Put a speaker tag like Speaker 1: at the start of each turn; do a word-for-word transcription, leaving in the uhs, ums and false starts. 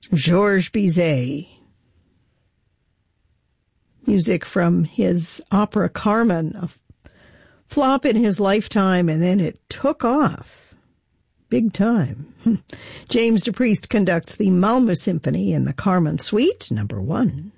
Speaker 1: Georges Bizet. Music from his opera Carmen, a flop in his lifetime, and then it took off. Big time. James DePriest conducts the Malmö Symphony in the Carmen Suite, number one.